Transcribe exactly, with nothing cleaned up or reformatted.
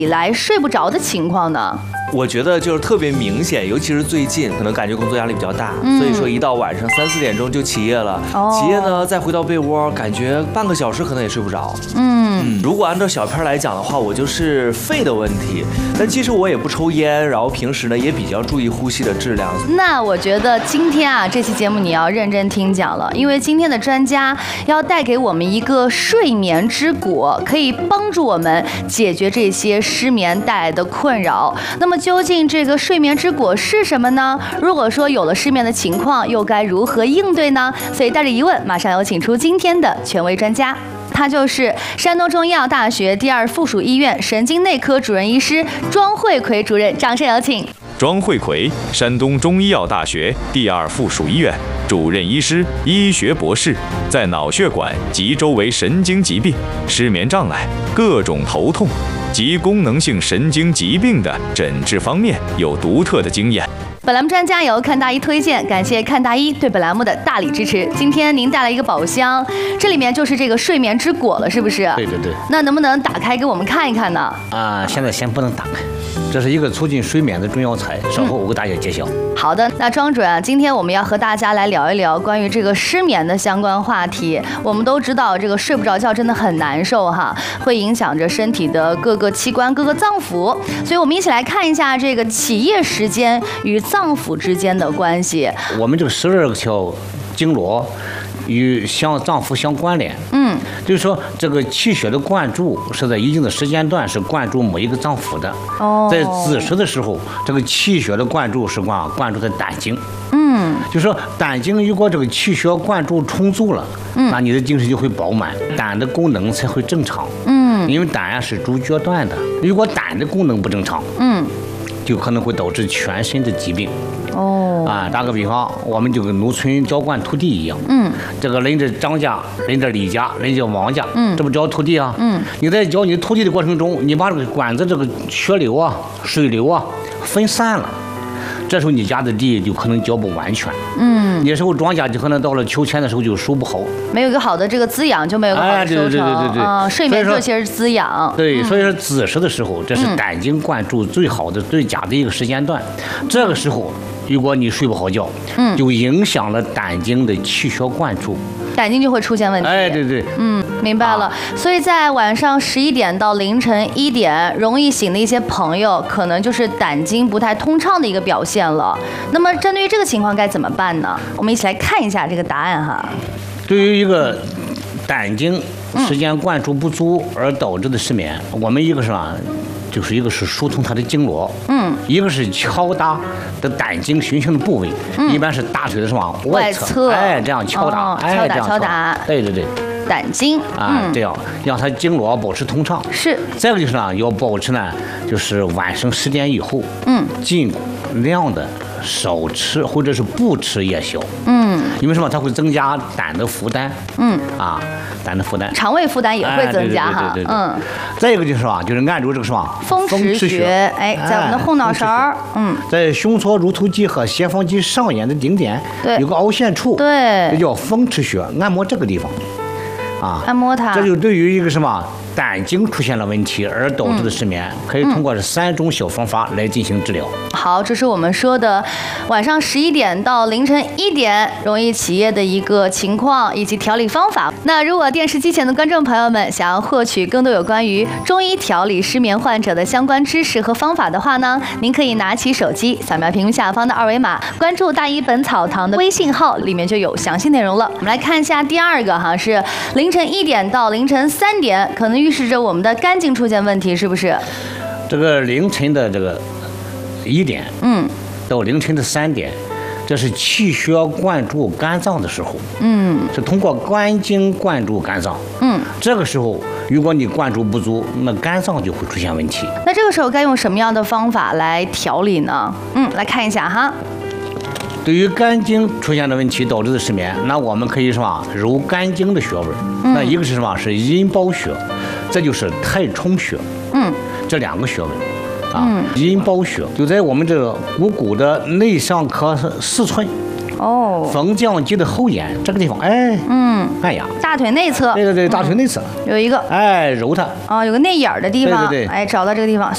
以来睡不着的情况呢？ 我觉得就是特别明显，尤其是最近，可能感觉工作压力比较大，嗯、所以说一到晚上三四点钟就起夜了。哦、起夜呢，再回到被窝，感觉半个小时可能也睡不着。嗯, 嗯，如果按照小片来讲的话，我就是肺的问题。但其实我也不抽烟，然后平时呢也比较注意呼吸的质量。 那我觉得今天啊，这期节目你要认真听讲了，因为今天的专家要带给我们一个睡眠之果，可以帮助我们解决这些失眠带来的困扰。那么究竟这个睡眠之果是什么呢？如果说有了失眠的情况，又该如何应对呢？所以带着疑问，马上有请出今天的权威专家，他就是山东中医药大学第二附属医院神经内科主任医师庄慧奎主任，掌声有请。 庄慧奎，山东中医药大学第二附属医院主任医师、医学博士，在脑血管及周围神经疾病、失眠障碍、各种头痛及功能性神经疾病的诊治方面有独特的经验。 本栏目专家由看大医推荐，感谢看大医对本栏目的大力支持。今天您带来一个宝箱，这里面就是这个睡眠之果了，是不是？ 对对对。 那能不能打开给我们看一看呢？ 啊，现在先不能打开，这是一个促进睡眠的中药材，稍后我给大家揭晓。嗯、 好的，那庄主任，今天我们要和大家来聊一聊关于这个失眠的相关话题。我们都知道，这个睡不着觉真的很难受哈，会影响着身体的各个器官、各个脏腑。所以我们一起来看一下这个起夜时间与脏腑之间的关系。 我们这个十二条经络与相脏腑相关联，嗯，就是说这个气血的灌注是在一定的时间段是灌注某一个脏腑的。哦，在子时的时候，这个气血的灌注是灌灌注在胆经。嗯，就是说胆经如果这个气血灌注充足了，嗯，那你的精神就会饱满，胆的功能才会正常。嗯，因为胆啊是主决断的，如果胆的功能不正常，嗯，就可能会导致全身的疾病。哦，啊，打个比方，我们就跟农村浇灌土地一样，嗯，这个人家张家、人家李家、人家王家，嗯，这不浇土地啊，嗯，你在浇你土地的过程中，你把这个管子这个血流啊、水流啊分散了，这时候你家的地就可能浇不完全，嗯，有时候庄稼就可能到了秋天的时候就收不好， 没有一个好的这个滋养，就没有一个好的收成，哎、对对对对对，啊、呃，睡眠这些是滋养， 对，所以说子时的时候，这是胆经灌注最好的、最佳的一个时间段，这个时候。如果你睡不好觉，嗯，就影响了胆经的气血灌注， 胆经就会出现问题。 哎，对对， 嗯，明白了。啊、所以在晚上十一点到凌晨一点容易醒的一些朋友，可能就是胆经不太通畅的一个表现了。那么针对于这个情况该怎么办呢？我们一起来看一下这个答案哈。 对于一个胆经时间灌注不足而导致的失眠，嗯、我们一个是吧？就是一个是疏通它的经络，嗯，一个是敲打的胆经循行的部位，嗯、一般是大腿的什么外侧， 侧哎，这样敲打， 哦、 哎， 敲打这样敲打， 对对对， 胆经啊，嗯、这样让它经络保持通畅。 是， 再一个就是呢，要保持呢，就是晚上十点以后，嗯，尽量的少吃或者是不吃夜宵，嗯，因为什么？它会增加胆的负担，嗯，啊，胆的负担， 肠胃负担也会增加哈，嗯。 再一个就是吧，就是按住这个什么风池穴，哎，在我们的后脑勺，嗯， 在胸锁乳突肌和斜方肌上沿的顶点， 对， 有个凹陷处， 对， 这叫风池穴，按摩这个地方，啊， 按摩它， 这就对于一个什么胆经出现了问题而导致的失眠，嗯、可以通过这三种小方法来进行治疗。 好，这是我们说的晚上十一点到凌晨一点容易起夜的一个情况以及调理方法。那如果电视机前的观众朋友们想要获取更多有关于中医调理失眠患者的相关知识和方法的话呢，您可以拿起手机扫描屏幕下方的二维码，关注大医本草堂的微信号，里面就有详细内容了。我们来看一下第二个哈，是凌晨一点到凌晨三点，可能预示着我们的肝经出现问题，是不是？ 这个凌晨的这个一点，嗯，到凌晨的三点，这是气血灌注肝脏的时候，嗯，是通过肝经灌注肝脏，嗯，这个时候如果你灌注不足，那肝脏就会出现问题。 那这个时候该用什么样的方法来调理呢？嗯，来看一下哈。 对于肝经出现的问题导致的失眠，那我们可以什么揉肝经的穴位，嗯、那一个是什么？是阴包穴，这就是太冲穴，嗯，这两个穴位。啊，阴包穴就在我们这个股骨的内上髁四寸，哦，逢降肌的后沿这个地方，哎，嗯，哎呀， 大腿内侧， 对对对，大腿内侧、 嗯、有一个， 哎，揉它， 哦，有个内眼的地方， 对对对， 哎，找到这个地方，